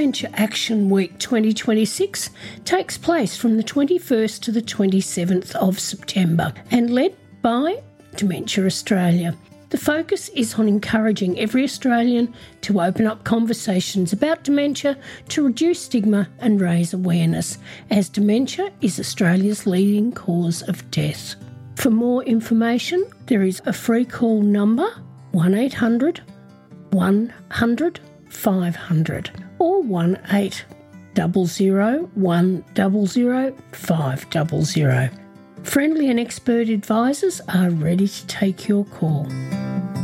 Dementia Action Week 2026 takes place from the 21st to the 27th of September and led by Dementia Australia. The focus is on encouraging every Australian to open up conversations about dementia to reduce stigma and raise awareness, as dementia is Australia's leading cause of death. For more information, there is a free call number 1800 100 500 or 1800 100 500. Friendly and expert advisors are ready to take your call.